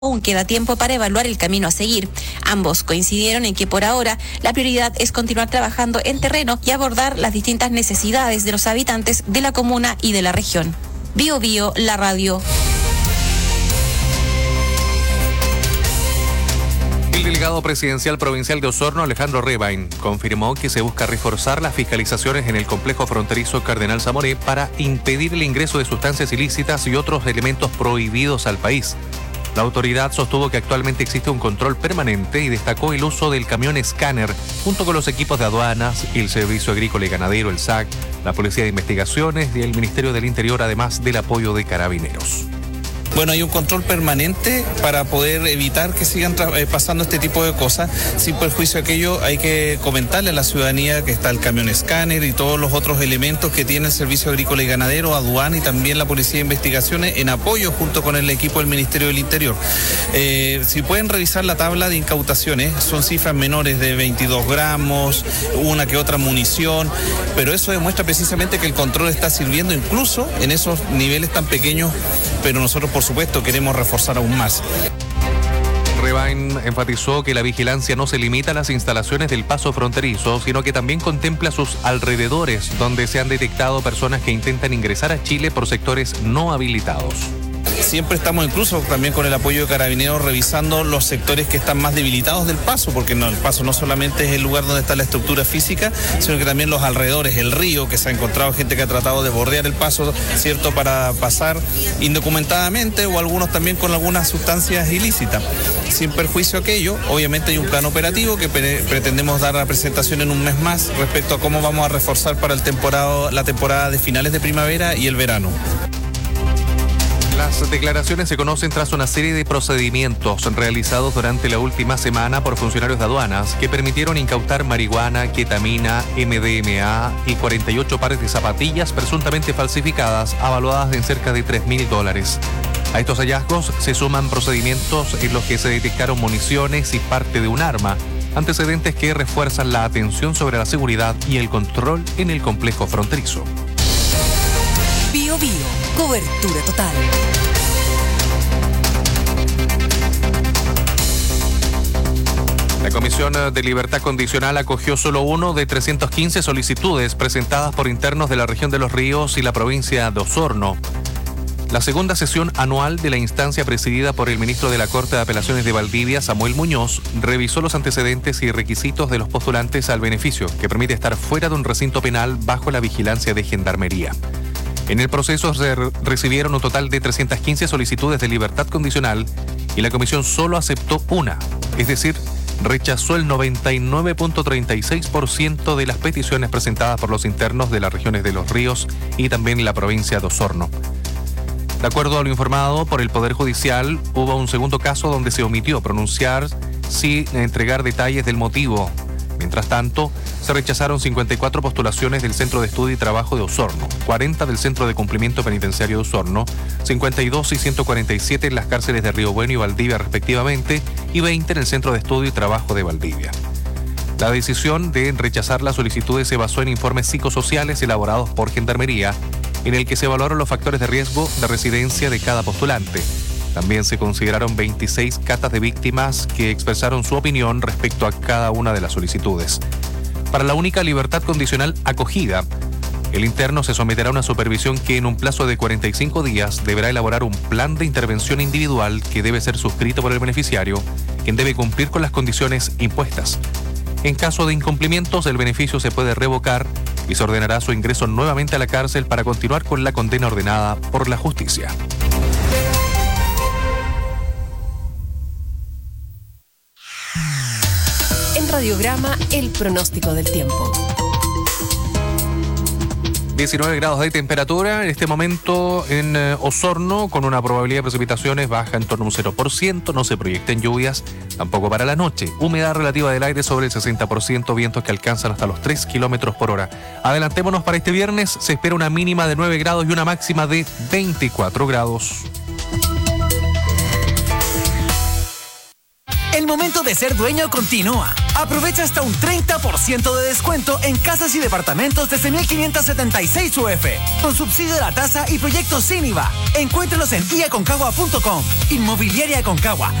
Aún queda tiempo para evaluar el camino a seguir. Ambos coincidieron en que por ahora la prioridad es continuar trabajando en terreno y abordar las distintas necesidades de los habitantes de la comuna y de la región. Bio Bio, la radio. El delegado presidencial provincial de Osorno, Alejandro Rebain, confirmó que se busca reforzar las fiscalizaciones en el complejo fronterizo Cardenal Zamoré para impedir el ingreso de sustancias ilícitas y otros elementos prohibidos al país. La autoridad sostuvo que actualmente existe un control permanente y destacó el uso del camión escáner junto con los equipos de aduanas, el Servicio Agrícola y Ganadero, el SAC, la Policía de Investigaciones y el Ministerio del Interior, además del apoyo de Carabineros. Bueno, hay un control permanente para poder evitar que sigan pasando este tipo de cosas. Sin perjuicio de aquello, hay que comentarle a la ciudadanía que está el camión escáner y todos los otros elementos que tiene el Servicio Agrícola y Ganadero, aduana y también la Policía de Investigaciones en apoyo junto con el equipo del Ministerio del Interior. Si pueden revisar la tabla de incautaciones, son cifras menores de 22 gramos, una que otra munición, pero eso demuestra precisamente que el control está sirviendo incluso en esos niveles tan pequeños, pero nosotros por supuesto queremos reforzar aún más. Rebain enfatizó que la vigilancia no se limita a las instalaciones del paso fronterizo, sino que también contempla sus alrededores, donde se han detectado personas que intentan ingresar a Chile por sectores no habilitados. Siempre estamos incluso también con el apoyo de Carabineros revisando los sectores que están más debilitados del paso, porque el paso no solamente es el lugar donde está la estructura física, sino que también los alrededores, el río, que se ha encontrado gente que ha tratado de bordear el paso, ¿cierto?, para pasar indocumentadamente o algunos también con algunas sustancias ilícitas. Sin perjuicio a aquello, obviamente hay un plan operativo que pretendemos dar la presentación en un mes más respecto a cómo vamos a reforzar para la temporada de finales de primavera y el verano. Las declaraciones se conocen tras una serie de procedimientos realizados durante la última semana por funcionarios de aduanas que permitieron incautar marihuana, ketamina, MDMA y 48 pares de zapatillas presuntamente falsificadas, avaluadas en cerca de $3.000. A estos hallazgos se suman procedimientos en los que se detectaron municiones y parte de un arma, antecedentes que refuerzan la atención sobre la seguridad y el control en el complejo fronterizo. Bio Bio, cobertura total. La Comisión de Libertad Condicional acogió solo uno de 315 solicitudes presentadas por internos de la región de Los Ríos y la provincia de Osorno. La segunda sesión anual de la instancia presidida por el ministro de la Corte de Apelaciones de Valdivia, Samuel Muñoz, revisó los antecedentes y requisitos de los postulantes al beneficio, que permite estar fuera de un recinto penal bajo la vigilancia de Gendarmería. En el proceso se recibieron un total de 315 solicitudes de libertad condicional y la comisión solo aceptó una, es decir, rechazó el 99.36% de las peticiones presentadas por los internos de las regiones de Los Ríos y también la provincia de Osorno. De acuerdo a lo informado por el Poder Judicial, hubo un segundo caso donde se omitió pronunciar sin entregar detalles del motivo. Mientras tanto, se rechazaron 54 postulaciones del Centro de Estudio y Trabajo de Osorno, 40 del Centro de Cumplimiento Penitenciario de Osorno, 52 y 147 en las cárceles de Río Bueno y Valdivia respectivamente, y 20 en el Centro de Estudio y Trabajo de Valdivia. La decisión de rechazar las solicitudes se basó en informes psicosociales elaborados por Gendarmería, en el que se evaluaron los factores de riesgo de residencia de cada postulante. También se consideraron 26 catas de víctimas que expresaron su opinión respecto a cada una de las solicitudes. Para la única libertad condicional acogida, el interno se someterá a una supervisión que en un plazo de 45 días deberá elaborar un plan de intervención individual que debe ser suscrito por el beneficiario, quien debe cumplir con las condiciones impuestas. En caso de incumplimientos, el beneficio se puede revocar y se ordenará su ingreso nuevamente a la cárcel para continuar con la condena ordenada por la justicia. En Radiograma, el pronóstico del tiempo. 19 grados de temperatura en este momento en Osorno, con una probabilidad de precipitaciones baja en torno a un 0%, no se proyectan lluvias tampoco para la noche. Humedad relativa del aire sobre el 60%, vientos que alcanzan hasta los 3 kilómetros por hora. Adelantémonos para este viernes, se espera una mínima de 9 grados y una máxima de 24 grados. El momento de ser dueño continúa. Aprovecha hasta un 30% de descuento en casas y departamentos desde 1.576 UF, con subsidio de la tasa y proyectos sin IVA. Encuéntralos en iaconcagua.com. Inmobiliaria Aconcagua,